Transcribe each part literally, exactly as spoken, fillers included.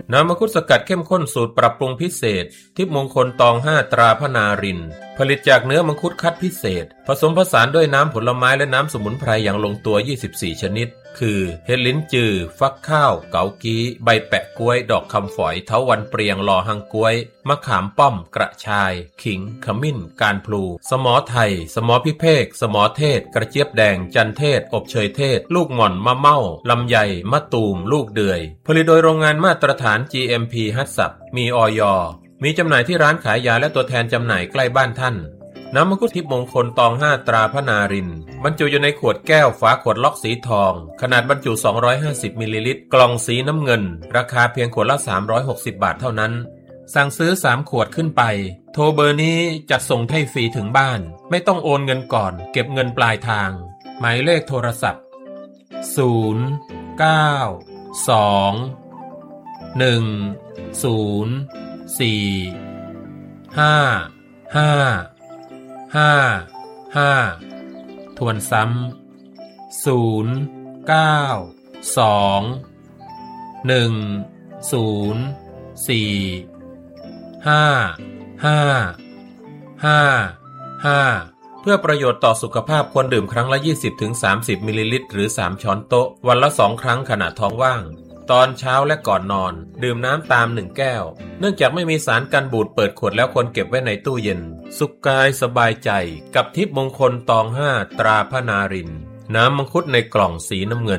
น้ำมังคุดสกัดเข้มข้นสูตรปรับปรุงพิเศษทิพย์มงคลตองห้าตราพนารินผลิตจากเนื้อมังคุดคัดพิเศษผสมผสานด้วยน้ำผลไม้และน้ำสมุนไพรอย่างลงตัวยี่สิบสี่ชนิดคือเห็ดลิ้นจือฟักข้าวเกากี้ใบแปะกล้วยดอกคำฝอยเถาวัลย์เปรียงลอหังกล้วยมะขามป้อมกระชายขิงขมิ้นการพลูสมอไทยสมอพิเภกสมอเทศกระเจี๊ยบแดงจันเทศอบเชยเทศลูกหม่อนมะเม่าลำไยมะตูมลูกเดือยผลิตโดยโรงงานมาตรฐาน จี เอ็ม พี ฮัตสับมีอย.มีจำหน่ายที่ร้านขายยาและตัวแทนจำหน่ายใกล้บ้านท่านน้ำมังคุดทิพย์มงคลตองห้าตราพนารินบรรจุอยู่ในขวดแก้วฝาขวดล็อกสีทองขนาดบรรจุสองร้อยห้าสิบมิลลิลิตรกล่องสีน้ำเงินราคาเพียงขวดละสามร้อยหกสิบบาทเท่านั้นสั่งซื้อสามขวดขึ้นไปโทรเบอร์นี้จัดส่งให้ฟรีถึงบ้านไม่ต้องโอนเงินก่อนเก็บเงินปลายทางหมายเลขโทรศัพท์ศูนย์ เก้า สอง หนึ่ง ศูนย์ สี่ ห้า ห้า ห้า ห้าทวนซ้ำศูนย์ เก้า สอง หนึ่ง ศูนย์ สี่ ห้า ห้า ห้า ห้าเพื่อประโยชน์ต่อสุขภาพควรดื่มครั้งละ ยี่สิบถึงสามสิบ มิลลิลิตรหรือสามช้อนโต๊ะวันละสองครั้งขณะท้องว่างตอนเช้าและก่อนนอนดื่มน้ำตามหนึ่งแก้วเนื่องจากไม่มีสารกันบูดเปิดขวดแล้วควรเก็บไว้ในตู้เย็นสุขกายสบายใจกับทิพย์มงคลตองห้าตราพนารินน้ำมังคุดในกล่องสีน้ำเงิน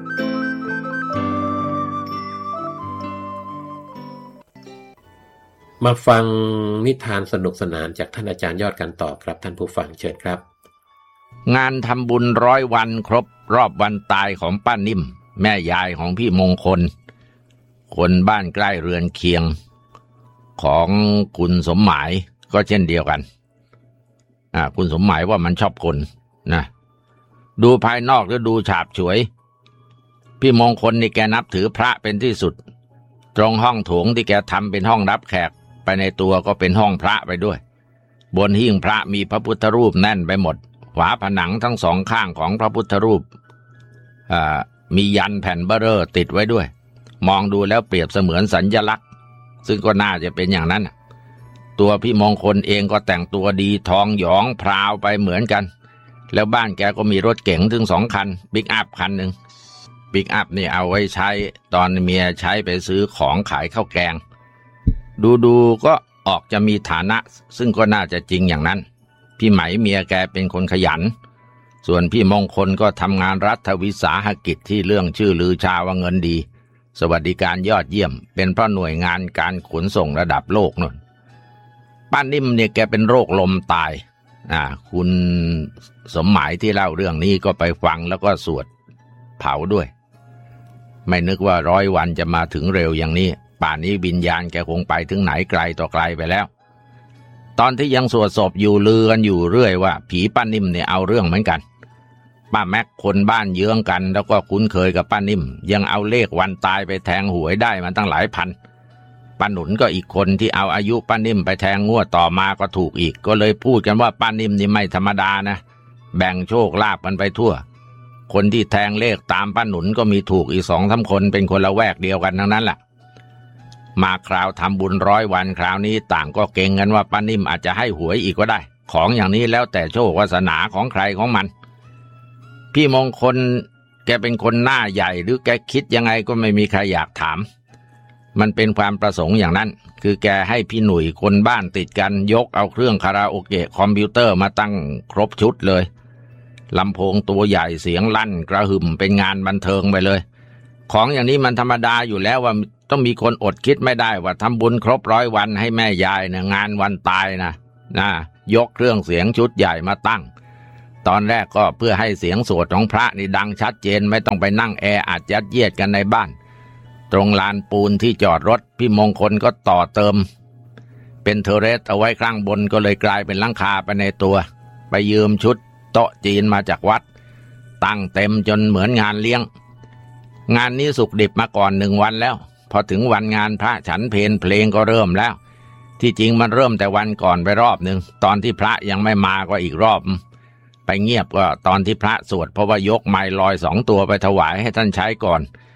มาฟังนิทานสนุกสนานจากท่านอาจารย์ยอดกันต่อครับท่านผู้ฟังเชิญครับงานทำบุญร้อยวันครบรอบวันตายของป้านิ่มแม่ยายของพี่มงคลคนบ้านใกล้เรือนเคียงของคุณสมหมายก็เช่นเดียวกันอ่าคุณสมหมายว่ามันชอบคนนะดูภายนอกแล้วดูฉาบฉวยพี่มงคลนี่แกนับถือพระเป็นที่สุดตรงห้องโถงที่แกทำเป็นห้องรับแขกไปในตัวก็เป็นห้องพระไปด้วยบนหิ้งพระมีพระพุทธรูปแน่นไปหมดฝาผนังทั้งสองข้างของพระพุทธรูปอ่ามียันแผ่นเบ้อเร่อติดไว้ด้วยมองดูแล้วเปรียบเสมือนสัญลักษณ์ซึ่งก็น่าจะเป็นอย่างนั้นตัวพี่มงคลเองก็แต่งตัวดีทองหยองพราวไปเหมือนกันแล้วบ้านแกก็มีรถเก๋งถึงสองคันปิกอัพคันหนึ่งปิกอัพนี่เอาไว้ใช้ตอนเมียใช้ไปซื้อของขายข้าวแกงดูๆก็ออกจะมีฐานะซึ่งก็น่าจะจริงอย่างนั้นพี่ไหมเมียแกเป็นคนขยันส่วนพี่มงคลก็ทำงานรัฐวิสาหกิจที่เรื่องชื่อลือชาว่าเงินดีสวัสดิการยอดเยี่ยมเป็นเพราะหน่วยงานการขนส่งระดับโลกนั่นป้านิ่มเนี่ยแกเป็นโรคลมตายอ่าคุณสมหมายที่เล่าเรื่องนี้ก็ไปฟังแล้วก็สวดเผาด้วยไม่นึกว่าร้อยวันจะมาถึงเร็วอย่างนี้ป่านนี้วิญญาณแกคงไปถึงไหนไกลต่อไกลไปแล้วตอนที่ยังสวดศพอยู่ลือกันอยู่เรื่อยว่าผีป้านิ่มเนี่ยเอาเรื่องเหมือนกันป้าแม็กคนบ้านเยื้องกันแล้วก็คุ้นเคยกับป้านิ่มยังเอาเลขวันตายไปแทงหวยได้มาตั้งหลายพันป้าหนุนก็อีกคนที่เอาอายุป้านิ่มไปแทงงวดต่อมาก็ถูกอีกก็เลยพูดกันว่าป้านิ่มนี่ไม่ธรรมดานะแบ่งโชคลาภกันไปทั่วคนที่แทงเลขตามป้าหนุนก็มีถูกอีกสองสามคนเป็นคนละแวกเดียวกันทั้งนั้นแหละมาคราวทำบุญร้อยวันคราวนี้ต่างก็เก่งกันว่าป้านิ่มอาจจะให้หวยอีกก็ได้ของอย่างนี้แล้วแต่โชควาสนาของใครของมันพี่มงคลแกเป็นคนหน้าใหญ่หรือแกคิดยังไงก็ไม่มีใครอยากถามมันเป็นความประสงค์อย่างนั้นคือแกให้พี่หนุ่ยคนบ้านติดกันยกเอาเครื่องคาราโอเกะคอมพิวเตอร์มาตั้งครบชุดเลยลำโพงตัวใหญ่เสียงลั่นกระหึ่มเป็นงานบันเทิงไปเลยของอย่างนี้มันธรรมดาอยู่แล้วว่าต้องมีคนอดคิดไม่ได้ว่าทำบุญครบร้อยวันให้แม่ยายเนี่ยงานวันตายนะนะยกเครื่องเสียงชุดใหญ่มาตั้งตอนแรกก็เพื่อให้เสียงสวดของพระนี่ดังชัดเจนไม่ต้องไปนั่งแออัดยัดเยียดกันในบ้านตรงลานปูนที่จอดรถพี่มงคลก็ต่อเติมเป็นเทเรสเอาไว้ข้างบนก็เลยกลายเป็นหลังคาไปในตัวไปยืมชุดโต๊ะจีนมาจากวัดตั้งเต็มจนเหมือนงานเลี้ยงงานนี้สุกดิบมาก่อนหนึ่งวันแล้วพอถึงวันงานพระฉันเพลเพลงก็เริ่มแล้วที่จริงมันเริ่มแต่วันก่อนไปรอบหนึ่งตอนที่พระยังไม่มาก็อีกรอบไปเงียบก็ตอนที่พระสวดเพราะว่ายกไมค์ลอยสองตัวไปถวายให้ท่านใช้ก่อน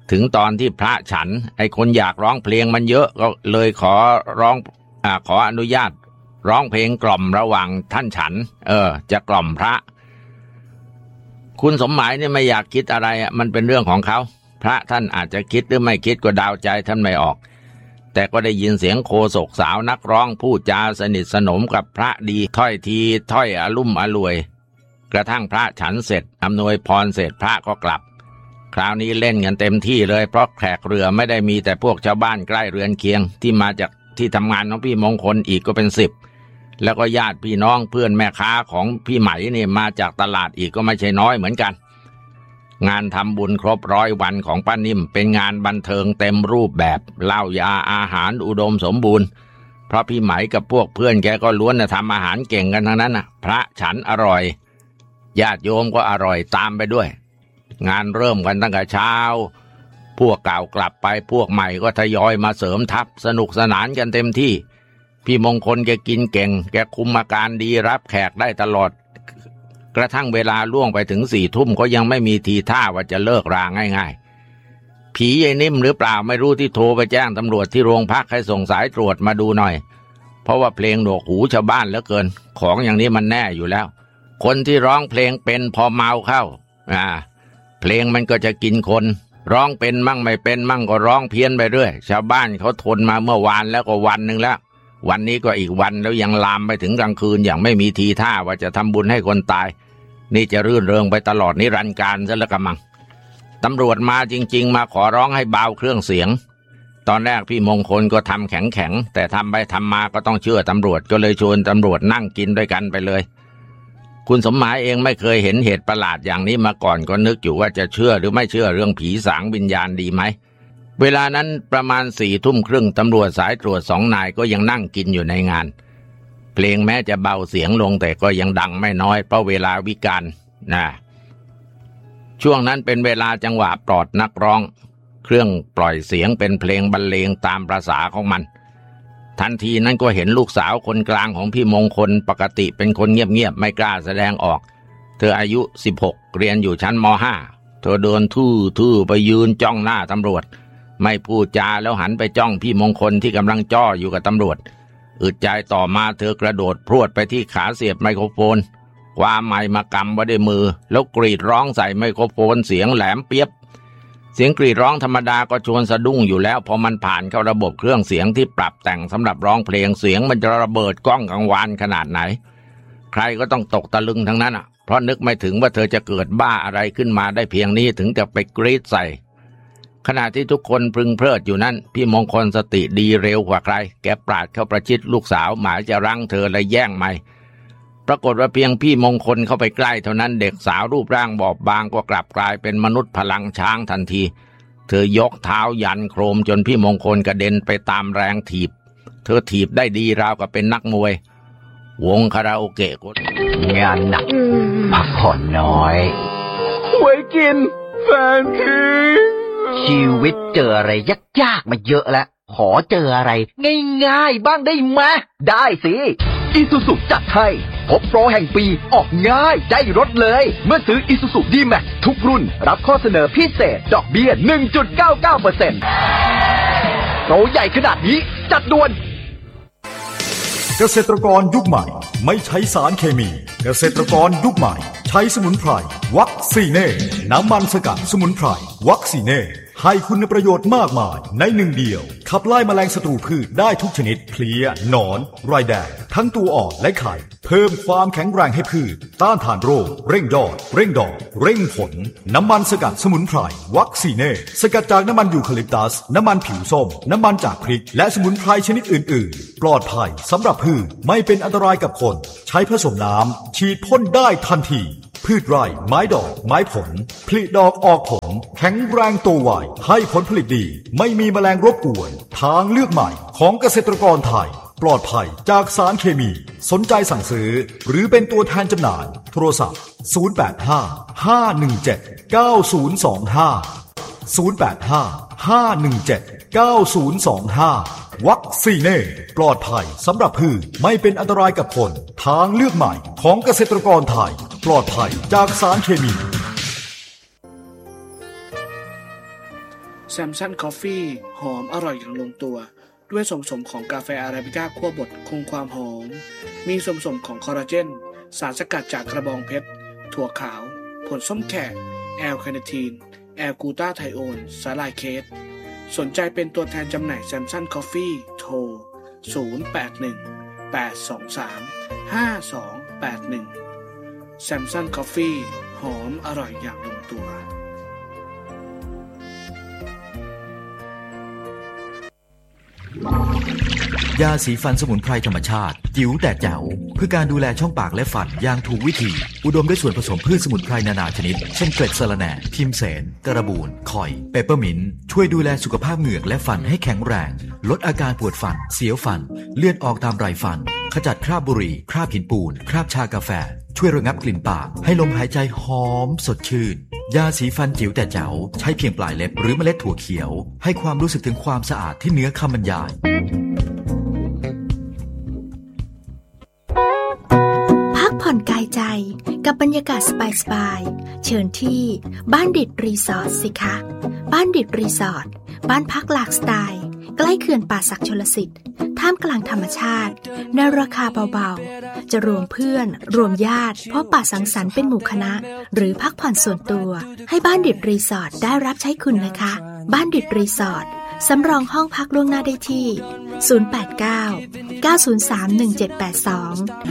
ถึงตอนที่พระฉันไอ้คนอยากร้องเพลงมันเยอะก็เลยขอร้องอ่าขออนุญาตร้องเพลงกล่อมระหว่างท่านฉันเออจะกล่อมพระคุณสมหมายเนี่ยไม่อยากคิดอะไรอ่ะมันเป็นเรื่องของเขาพระท่านอาจจะคิดหรือไม่คิดก็เดาใจท่านไม่ออกแต่ก็ได้ยินเสียงโคศกสาวนักร้องพูดจาสนิทสนมกับพระดีถ้อยทีถ้อยอลุ่มอล่วยกระทั่งพระฉันเสร็จอำนวยพรเสร็จพระก็กลับคราวนี้เล่นกันเต็มที่เลยเพราะแขกเรือไม่ได้มีแต่พวกชาวบ้านใกล้เรือนเคียงที่มาจากที่ทำงานของพี่มงคลอีกก็เป็นสิบแล้วก็ญาติพี่น้องเพื่อนแม่ค้าของพี่ไหมนี่มาจากตลาดอีกก็ไม่ใช่น้อยเหมือนกันงานทำบุญครบร้อยวันของป้านิ่มเป็นงานบันเทิงเต็มรูปแบบเหล้ายาอาหารอุดมสมบูรณ์เพราะพี่ไหมกับพวกเพื่อนแกก็ล้วนทำอาหารเก่งกันทั้งนั้นนะพระฉันอร่อยญาติโยมก็อร่อยตามไปด้วยงานเริ่มกันตั้งแต่เช้าพวกเก่ากลับไปพวกใหม่ก็ทยอยมาเสริมทัพสนุกสนานกันเต็มที่พี่มงคลแกกินเก่งแกคุมอาการดีรับแขกได้ตลอดกระทั่งเวลาล่วงไปถึงสี่ทุ่มก็ยังไม่มีทีท่าว่าจะเลิกราง่ายๆผียายนิ่มหรือเปล่าไม่รู้ที่โทรไปแจ้งตำรวจที่โรงพักให้ส่งสายตรวจมาดูหน่อยเพราะว่าเพลงหนวกหูชาวบ้านเหลือเกินของอย่างนี้มันแน่อยู่แล้วคนที่ร้องเพลงเป็นพอเมาเข้าอ่าเพลงมันก็จะกินคนร้องเป็นมั่งไม่เป็นมั่งก็ร้องเพี้ยนไปเรื่อยชาวบ้านเขาทนมาเมื่อวานแล้วก็วันหนึ่งแล้ววันนี้ก็อีกวันแล้วยังลามไปถึงกลางคืนอย่างไม่มีทีท่าว่าจะทำบุญให้คนตายนี่จะรื่นเริงไปตลอดนิรันดร์กาลซะแล้วกะมังตำรวจมาจริงๆมาขอร้องให้เบาเครื่องเสียงตอนแรกพี่มงคลก็ทำแข็งๆแต่ทำไปทำมาก็ต้องเชื่อตำรวจก็เลยชวนตำรวจนั่งกินด้วยกันไปเลยคุณสมหมายเองไม่เคยเห็นเหตุประหลาดอย่างนี้มาก่อนก็นึกอยู่ว่าจะเชื่อหรือไม่เชื่อเรื่องผีสางวิญญาณดีไหมเวลานั้นประมาณสี่ทุ่มครึ่งตำรวจสายตรวจสองนายก็ยังนั่งกินอยู่ในงานเพลงแม้จะเบาเสียงลงแต่ก็ยังดังไม่น้อยเพราะเวลาวิกาลนะช่วงนั้นเป็นเวลาจังหวะปลอดนักร้องเครื่องปล่อยเสียงเป็นเพลงบรรเลงตามประสาของมันทันทีนั้นก็เห็นลูกสาวคนกลางของพี่มงคลปกติเป็นคนเงียบๆไม่กล้าแสดงออกเธออายุสิบหกเรียนอยู่ชั้นม.ห้า เธอเดินทื่อๆไปยืนจ้องหน้าตำรวจไม่พูดจาแล้วหันไปจ้องพี่มงคลที่กำลังจ้ออยู่กับตำรวจอึดใจต่อมาเธอกระโดดพรวดไปที่ขาเสียบไมโครโฟนคว้าไมค์มากำไว้ด้วยมือแล้วกรีดร้องใส่ไมโครโฟนเสียงแหลมเปียบเสียงกรีดร้องธรรมดาก็ชวนสะดุ้งอยู่แล้วพอมันผ่านเข้าระบบเครื่องเสียงที่ปรับแต่งสำหรับร้องเพลงเสียงมันจะระเบิดก้องกังวานขนาดไหนใครก็ต้องตกตะลึงทั้งนั้นอ่ะเพราะนึกไม่ถึงว่าเธอจะเกิดบ้าอะไรขึ้นมาได้เพียงนี้ถึงจะไปกรีดใส่ขณะที่ทุกคนพึงเพลิดอยู่นั้นพี่มงคลสติดีเร็วกว่าใครแกปราดเข้าประชิดลูกสาวหมายจะรั้งเธอและแย่งไมค์ปรากฏว่าเพียงพี่มงคลเข้าไปใกล้เท่านั้นเด็กสาวรูปร่างบอบบางก็กลับกลายเป็นมนุษย์พลังช้างทันทีเธอยกเท้ายันโครมจนพี่มงคลกระเด็นไปตามแรงถีบเธอถีบได้ดีราวกับเป็นนักมวยวงคาราโอเกะก็งานหนักพักผ่อนน้อยไว้กินแฟนคืนชีวิตเจออะไรยากๆมาเยอะแล้วขอเจออะไรง่ายๆบ้างได้ไหมได้สิอีซูซุจัดให้พบโปรแห่งปีออกง่ายได้รถเลยเมื่อซื้ออีซูซุ ดี แม็กซ์ ทุกรุ่นรับข้อเสนอพิเศษดอกเบี้ย หนึ่งจุดเก้าเก้าเปอร์เซ็นต์ โปรใหญ่ขนาดนี้จัดด่วนเกษตรกรยุคใหม่ไม่ใช้สารเคมีเกษตรกรยุคใหม่ใช้สมุนไพรวัคซีเน่น้ำมันสกัดสมุนไพรวัคซีเน่ให้คุณประโยชน์มากมายในหนึ่งเดียวขับไล่แมลงศัตรูพืชได้ทุกชนิดเพลี้ยหนอนไรแดงทั้งตัวอ่อนและไข่เพิ่มความแข็งแรงให้พืชต้านทานโรคเร่งยอดเร่งดอกเร่งผลน้ำมันสกัดสมุนไพรวัคซีเน่สกัดจากน้ำมันยูคาลิปตัสน้ำมันผิวส้มน้ำมันจากพริกและสมุนไพรชนิดอื่นๆปลอดภัยสำหรับพืชไม่เป็นอันตรายกับคนใช้ผสมน้ำฉีดพ่นได้ทันทีพืชไร่ไม้ดอกไม้ผลผลิดอกออกผลแข็งแรงโตไวให้ผลผลิตดีไม่มีแมลงรบกวนทางเลือกใหม่ของเกษตรกรไทยปลอดภัยจากสารเคมีสนใจสั่งซื้อหรือเป็นตัวแทนจำหน่ายโทรศัพท์ศูนย์ แปด ห้า ห้า หนึ่ง เจ็ด เก้า ศูนย์ สอง ห้า ศูนย์ แปด ห้า ห้า หนึ่ง เจ็ด เก้า ศูนย์ สอง ห้าวัคซีเน่ปลอดภัยสำหรับพืชไม่เป็นอันตรายกับคนทางเลือกใหม่ของเกษตรกรไทยปลอดภัยจากสารเคมีแซมสันคอฟฟี่หอมอร่อยอย่างลงตัวด้วยส่วนผสมของกาแฟอาราบิก้าคั่วบดคงความหอมมีส่วนผสมของคอลลาเจนสารสกัดจากกระบองเพชรถั่วขาวผลส้มแขกแอลคาเนทีนแอลกูตาไทโอนสาลายเคสสนใจเป็นตัวแทนจำหน่ายแซมสันคอฟฟี่โทรศูนย์ แปด หนึ่ง แปด สอง สาม ห้า สอง แปด หนึ่งแซมสันคอฟฟี่หอมอร่อยอย่างลงตัวยาสีฟันสมุนไพรธรรมชาติจิ๋วแต่แจ๋วเพื่อการดูแลช่องปากและฟันอย่างถูกวิธีอุดมด้วยส่วนผสมพืชสมุนไพรนานาชนิดเช่นเกล็ดสะระแหน่ทิมเสนกระบูนข่อยเปปเปอร์มินต์ช่วยดูแลสุขภาพเหงือกและฟันให้แข็งแรงลดอาการปวดฟันเสียวฟันเลือดออกตามไรฟันขจัดคราบบุหรี่คราบหินปูนคราบชากาแฟช่วยระงับกลิ่นปากให้ลมหายใจหอมสดชื่นยาสีฟันจิ๋วแต่แจ๋วใช้เพียงปลายเล็บหรือเมล็ดถั่วเขียวให้ความรู้สึกถึงความสะอาดที่เหนือคำบรรยายพักผ่อนกายใจกับบรรยากาศสบายๆเชิญที่บ้านดิดรีสอร์ทสิคะบ้านดิดรีสอร์ทบ้านพักหลากสไตล์ใกล้เขื่อนป่าสักชลสิทธิ์ท่ามกลางธรรมชาติในราคาเบาๆจะรวมเพื่อนรวมญาติพบปะสังสรรค์เป็นหมู่คณะหรือพักผ่อนส่วนตัวให้บ้านดิดรีสอร์ทได้รับใช้คุณนะคะบ้านดิดรีสอร์ทสำรองห้องพักล่วงหน้าได้ที่ศูนย์ แปด เก้า เก้า ศูนย์ สาม หนึ่ง เจ็ด แปด สอง